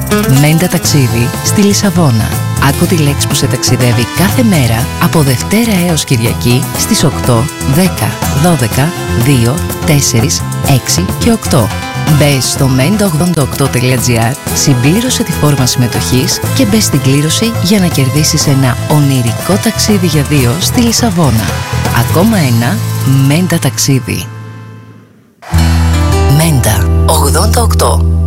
Μέντα ταξίδι στη Λισαβόνα. Άκου τη λέξη που σε ταξιδεύει κάθε μέρα από Δευτέρα έως Κυριακή στις 8, 10, 12, 2, 4, 6 και 8. Μπες στο menda88.gr, συμπλήρωσε τη φόρμα συμμετοχής και μπες στην κλήρωση για να κερδίσεις ένα ονειρικό ταξίδι για δύο στη Λισαβόνα. Ακόμα ένα Μέντα ταξίδι. Μέντα 88.